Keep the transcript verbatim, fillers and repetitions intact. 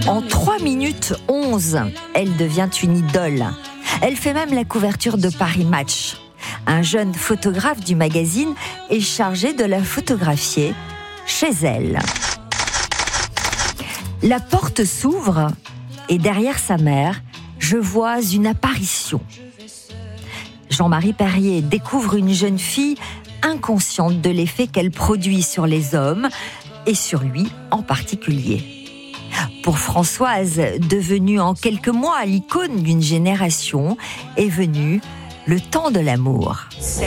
En trois minutes onze, elle devient une idole. Elle fait même la couverture de Paris Match. Un jeune photographe du magazine est chargé de la photographier chez elle. La porte s'ouvre et derrière sa mère, je vois une apparition. Jean-Marie Perrier découvre une jeune fille inconsciente de l'effet qu'elle produit sur les hommes et sur lui en particulier. Pour Françoise, devenue en quelques mois l'icône d'une génération, est venu le temps de l'amour.